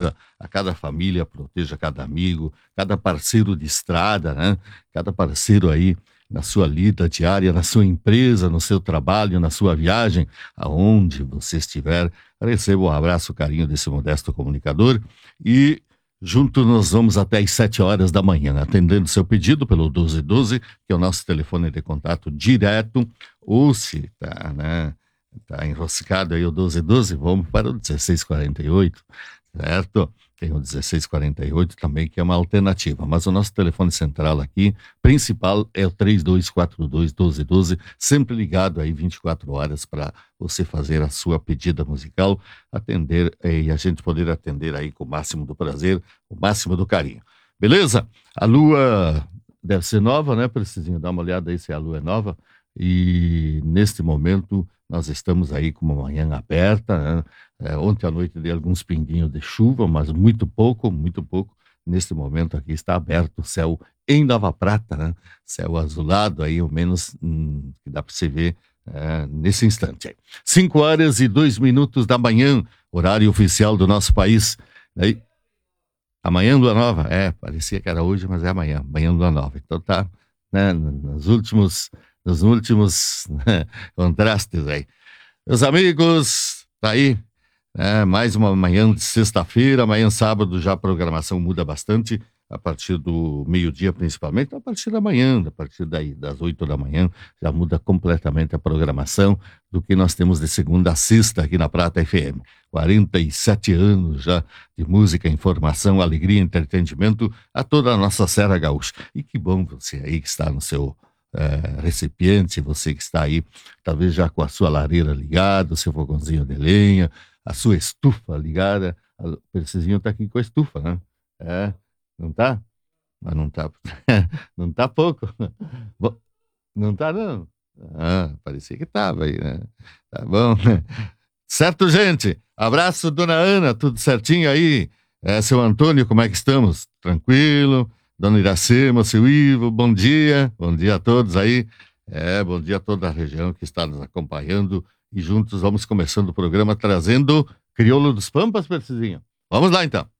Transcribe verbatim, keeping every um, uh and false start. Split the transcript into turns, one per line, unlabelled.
proteja a cada família, proteja cada amigo, cada parceiro de estrada, né? Cada parceiro aí na sua lida diária, na sua empresa, no seu trabalho, na sua viagem, aonde você estiver. Receba um abraço, carinho desse modesto comunicador e junto nós vamos até às sete horas da manhã, atendendo seu pedido pelo doze doze, que é o nosso telefone de contato direto, ou se tá, né, tá enroscado aí o doze doze, vamos para o dezesseis quarenta e oito, certo? Tem o dezesseis quarenta e oito também, que é uma alternativa, mas o nosso telefone central aqui, principal, é o três dois quatro dois, doze doze, sempre ligado aí vinte e quatro horas para você fazer a sua pedida musical, atender eh, e a gente poder atender aí com o máximo do prazer, o máximo do carinho. Beleza? A lua deve ser nova, né, Precisinho? Dá uma olhada aí se a lua é nova. E neste momento nós estamos aí com uma manhã aberta, né? É, ontem à noite dei alguns pinguinhos de chuva, mas muito pouco, muito pouco. Neste momento aqui está aberto o céu em Nova Prata, né? Céu azulado aí, ao menos hum, que dá para você ver é, nesse instante aí. Cinco horas e dois minutos da manhã, horário oficial do nosso país. Aí, amanhã lua nova, é, parecia que era hoje, mas é amanhã, amanhã lua nova. Então tá, né, nos últimos, nos últimos né, contrastes aí. Meus amigos, tá aí. É, mais uma manhã de sexta-feira, amanhã sábado já a programação muda bastante, a partir do meio-dia principalmente, a partir da manhã, a partir daí, das oito da manhã, já muda completamente a programação do que nós temos de segunda a sexta aqui na Prata F M. quarenta e sete anos já de música, informação, alegria, entretenimento a toda a nossa Serra Gaúcha. E que bom você aí que está no seu É, recipiente, você que está aí, talvez já com a sua lareira ligada, o seu fogãozinho de lenha, a sua estufa ligada. O Precisinho está aqui com a estufa, né? É, não tá? Mas não tá, não tá pouco. Não tá, não? Ah, parecia que tava aí, né? Tá bom. Certo, gente? Abraço, dona Ana, tudo certinho aí? É, seu Antônio, como é que estamos? Tranquilo? Dona Iracema, seu Ivo, bom dia, bom dia a todos aí, é, bom dia a toda a região que está nos acompanhando e juntos vamos começando o programa trazendo Crioulo dos Pampas, Precisinho. Vamos lá então.